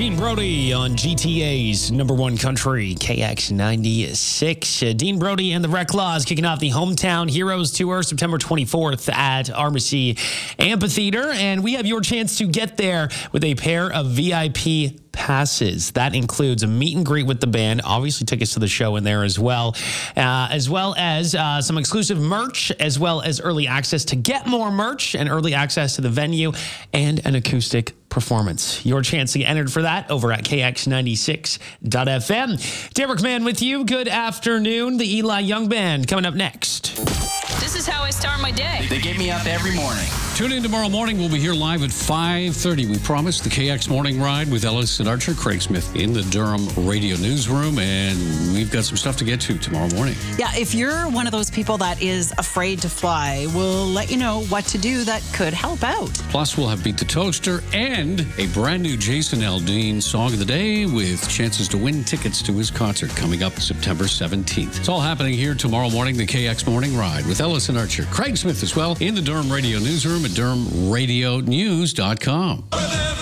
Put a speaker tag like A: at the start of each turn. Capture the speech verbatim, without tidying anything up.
A: Dean Brody on G T A's number one country, K X ninety-six. Uh, Dean Brody and the Rec Laws kicking off the Hometown Heroes Tour September twenty-fourth at Armacy Amphitheater. And we have your chance to get there with a pair of V I P passes. That includes a meet and greet with the band, obviously tickets to the show in there as well, uh, as well as uh, some exclusive merch, as well as early access to get more merch and early access to the venue and an acoustic performance. Your chance to get entered for that over at K X ninety-six dot F M. Derek Mann with you. Good afternoon. The Eli Young Band coming up next.
B: This is how I start my day.
C: They get me up every morning.
D: Tune in tomorrow morning. We'll be here live at five thirty. We promise the K X Morning Ride with Ellis and Archer. Craig Smith in the Durham Radio Newsroom, and we've got some stuff to get to tomorrow morning.
E: Yeah, if you're one of those people that is afraid to fly, we'll let you know what to do that could help out.
D: Plus, we'll have Beat the Toaster and a brand new Jason Aldean Song of the Day with chances to win tickets to his concert coming up September seventeenth. It's all happening here tomorrow morning, the K X Morning Ride with Ellis and Archer. Craig Smith as well in the Durham Radio Newsroom at durham radio news dot com.